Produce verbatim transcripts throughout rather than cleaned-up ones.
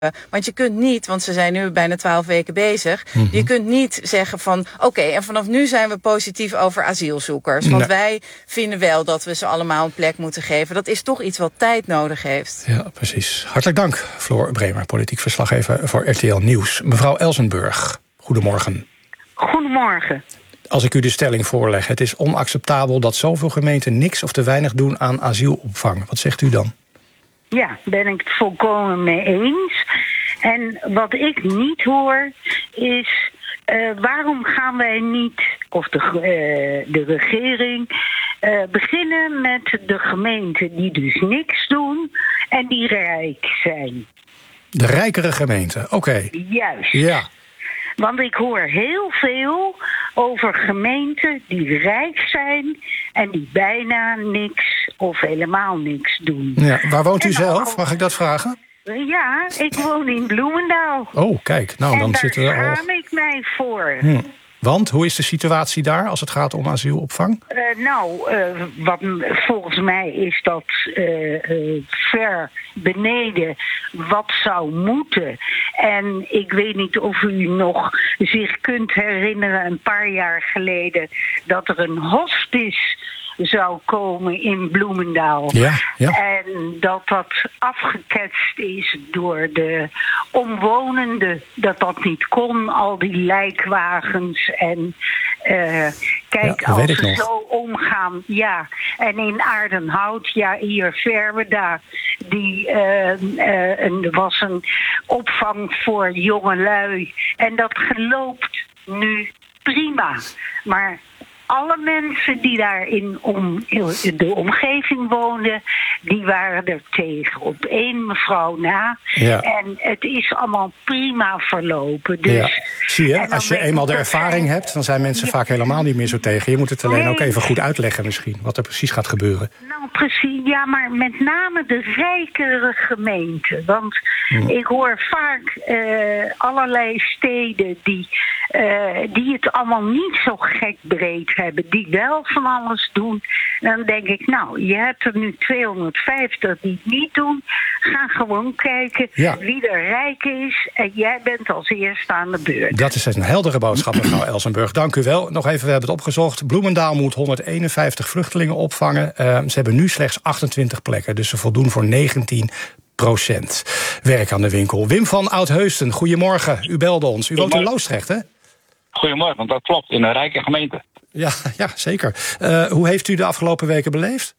Want je kunt niet, want ze zijn nu bijna twaalf weken bezig. Mm-hmm. Je kunt niet zeggen van, oké, okay, en vanaf nu zijn we positief over asielzoekers. Want nee. wij vinden wel dat we ze allemaal een plek moeten geven. Dat is toch iets wat tijd nodig heeft. Ja, precies. Hartelijk dank, Floor Bremer, politiek verslaggever voor R T L Nieuws. Mevrouw Elsenburg, goedemorgen. Goedemorgen. Als ik u de stelling voorleg, het is onacceptabel dat zoveel gemeenten niks of te weinig doen aan asielopvang. Wat zegt u dan? Ja, ben ik het volkomen mee eens. En wat ik niet hoor is, uh, waarom gaan wij niet, of de, uh, de regering, uh, beginnen met de gemeenten die dus niks doen en die rijk zijn. De rijkere gemeenten, oké. Okay. Juist. Ja. Want ik hoor heel veel over gemeenten die rijk zijn en die bijna niks of helemaal niks doen. Ja, waar woont u en zelf? Mag ik dat vragen? Ja, ik woon in Bloemendaal. Oh, kijk. Nou, en dan daar zitten we al... schaam ik mij voor. Hm. Want, hoe is de situatie daar als het gaat om asielopvang? Uh, nou, uh, wat, volgens mij is dat uh, uh, ver beneden wat zou moeten. En ik weet niet of u nog zich kunt herinneren, een paar jaar geleden, dat er een hospice zou komen in Bloemendaal. Ja, ja. En dat dat afgeketst is door de omwonenden. Dat dat niet kon, al die lijkwagens. En uh, kijk, ja, als we zo omgaan. Ja, en in Aardenhout, ja, hier Verweda, die uh, uh, een, was een opvang voor jongelui. En dat geloopt nu prima. Maar alle mensen die daar in om, de omgeving woonden, die waren er tegen. Op één mevrouw na. Ja. En het is allemaal prima verlopen. Dus, ja. Zie je, als je eenmaal de ervaring zijn, hebt, dan zijn mensen ja. vaak helemaal niet meer zo tegen. Je moet het alleen nee. ook even goed uitleggen misschien, wat er precies gaat gebeuren. Nou, precies. Ja, maar met name de rijkere gemeenten. Want hmm. ik hoor vaak uh, allerlei steden die, uh, die het allemaal niet zo gek breed hebben, die wel van alles doen. Dan denk ik, nou, je hebt er nu tweehonderdvijftig die het niet doen. Ga gewoon kijken ja. wie er rijk is en jij bent als eerste aan de beurt. Dat is een heldere boodschap, mevrouw Elsenburg. Dank u wel. Nog even, we hebben het opgezocht. Bloemendaal moet honderdeenenvijftig vluchtelingen opvangen. Uh, ze hebben nu slechts achtentwintig plekken, dus ze voldoen voor negentien procent. Werk aan de winkel. Wim van Oudheusden, goedemorgen. U belde ons. U woont in Loosdrecht, hè? Goedemorgen, want dat klopt, in een rijke gemeente. Ja, ja zeker. Uh, hoe heeft u de afgelopen weken beleefd?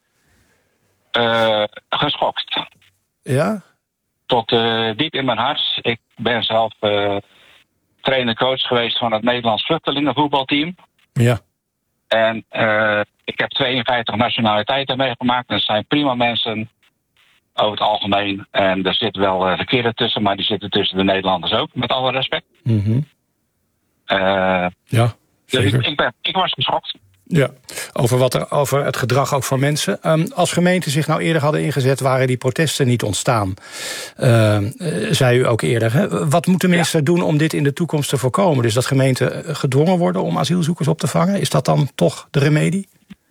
Uh, geschokt. Ja? Tot uh, diep in mijn hart. Ik ben zelf uh, trainer-coach geweest van het Nederlands vluchtelingenvoetbalteam. Ja. En uh, ik heb tweeënvijftig nationaliteiten meegemaakt. Dat zijn prima mensen over het algemeen. En er zit wel uh, verkeerde tussen, maar die zitten tussen de Nederlanders ook, met alle respect. Mm-hmm. Uh, ja. Dus ik, ik, ben, ik was geschokt. Ja, over, wat er, over het gedrag ook van mensen. Um, als gemeenten zich nou eerder hadden ingezet, waren die protesten niet ontstaan. Uh, zei u ook eerder. Hè? Wat moet de minister ja. doen om dit in de toekomst te voorkomen? Dus dat gemeenten gedwongen worden om asielzoekers op te vangen? Is dat dan toch de remedie?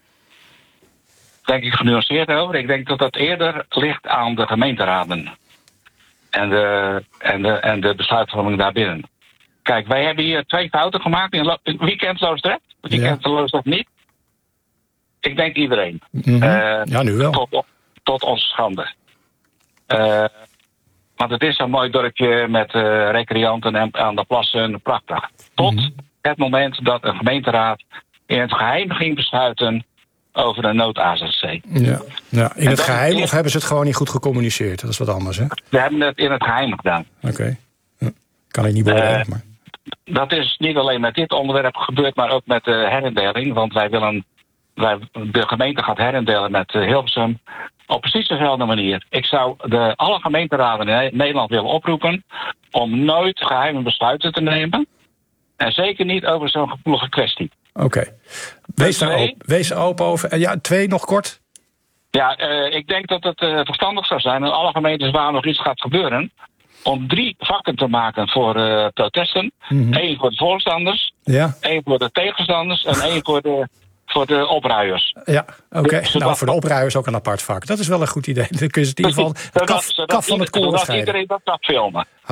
Denk ik genuanceerd over. Ik denk dat dat eerder ligt aan de gemeenteraden. En de, en de, en de besluitvorming daarbinnen. Kijk, wij hebben hier twee fouten gemaakt. In het weekend Loosdrecht. Het weekend ja. Loosdrecht niet. Ik denk iedereen. Mm-hmm. Uh, ja, nu wel. Tot, tot onze schande. Uh, want het is een mooi dorpje met uh, recreanten en aan de plassen. Prachtig. Tot mm-hmm. het moment dat een gemeenteraad in het geheim ging besluiten over een nood-A Z C. Ja. Ja, in en het geheim is, of hebben ze het gewoon niet goed gecommuniceerd? Dat is wat anders, hè? We hebben het in het geheim gedaan. Oké. Okay. Ja. Kan ik niet beoordelen, uh, maar... Dat is niet alleen met dit onderwerp gebeurd, maar ook met de herindeling. Want wij willen, wij, de gemeente gaat herindelen met Hilversum op precies dezelfde manier. Ik zou de, alle gemeenteraden in Nederland willen oproepen om nooit geheime besluiten te nemen. En zeker niet over zo'n gevoelige kwestie. Oké. Okay. Wees daar open, wees open over. Ja, twee nog kort. Ja, uh, ik denk dat het uh, verstandig zou zijn in alle gemeentes waar nog iets gaat gebeuren, om drie vakken te maken voor uh, protesten. Mm-hmm. Eén voor de voorstanders, ja. één voor de tegenstanders en één voor de voor de opruiers. Ja, oké. Okay. Dus, nou, voor de opruiers ook een apart vak. Dat is wel een goed idee. Dan kun je het in ieder geval de kaf, kaf van het koren scheiden. Zodat iedereen dat kan filmen.